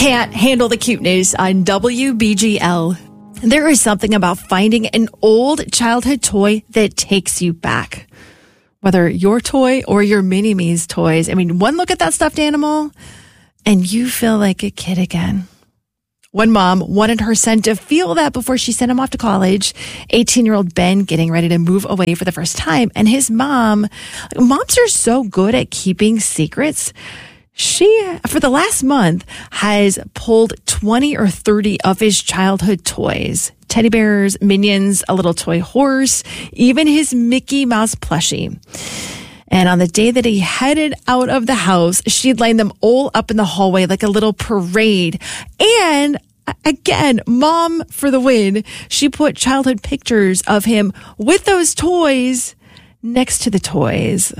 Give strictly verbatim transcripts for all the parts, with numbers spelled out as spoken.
Can't handle the cuteness on W B G L. There is something about finding an old childhood toy that takes you back. Whether your toy or your mini-me's toys. I mean, one look at that stuffed animal and you feel like a kid again. One mom wanted her son to feel that before she sent him off to college. eighteen-year-old Ben getting ready to move away for the first time. And his mom, moms are so good at keeping secrets. She, for the last month, has pulled twenty or thirty of his childhood toys. Teddy bears, Minions, a little toy horse, even his Mickey Mouse plushie. And on the day that he headed out of the house, she'd line them all up in the hallway like a little parade. And again, mom for the win. She put childhood pictures of him with those toys next to the toys.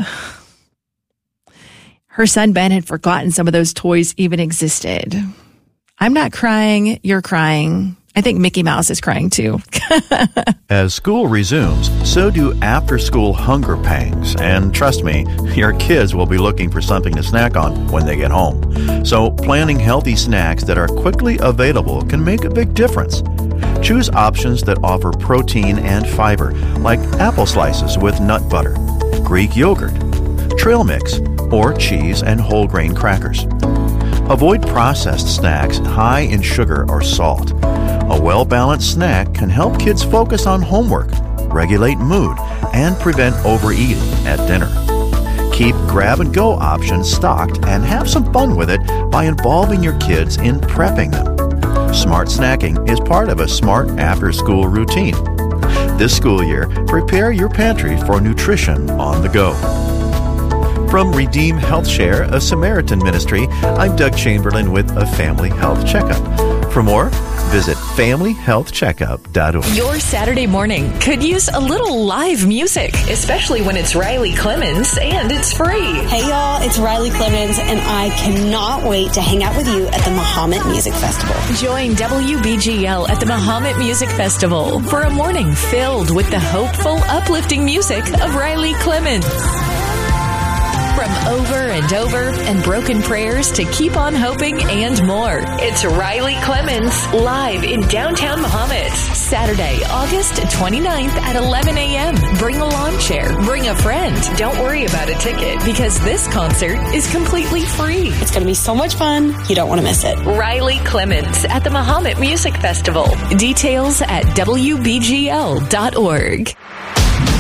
Her son, Ben, had forgotten some of those toys even existed. I'm not crying. You're crying. I think Mickey Mouse is crying too. As school resumes, so do after-school hunger pangs. And trust me, your kids will be looking for something to snack on when they get home. So planning healthy snacks that are quickly available can make a big difference. Choose options that offer protein and fiber, like apple slices with nut butter, Greek yogurt, trail mix, or cheese and whole grain crackers. Avoid processed snacks high in sugar or salt. A well-balanced snack can help kids focus on homework, regulate mood, and prevent overeating at dinner. Keep grab-and-go options stocked and have some fun with it by involving your kids in prepping them. Smart snacking is part of a smart after-school routine. This school year, prepare your pantry for nutrition on the go. From Redeem Health Share, a Samaritan ministry, I'm Doug Chamberlain with a Family Health Checkup. For more, visit family health checkup dot org. Your Saturday morning could use a little live music, especially when it's Riley Clemens and it's free. Hey y'all, it's Riley Clemens and I cannot wait to hang out with you at the Mahomet Music Festival. Join W B G L at the Mahomet Music Festival for a morning filled with the hopeful, uplifting music of Riley Clemens. From over and over and broken prayers to keep on hoping and more. It's Riley Clemens live in downtown Mahomet. Saturday, August twenty-ninth at eleven a.m. Bring a lawn chair. Bring a friend. Don't worry about a ticket because this concert is completely free. It's going to be so much fun. You don't want to miss it. Riley Clemens at the Mahomet Music Festival. Details at W B G L dot org.